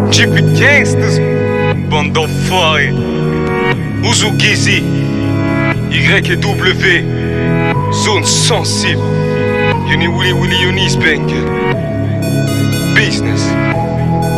Jeep Gangsters, bande d'enfoirés. Ouzou Gizzy, Y et W, zone sensible. Yoni Willy Yoni Spank. Business.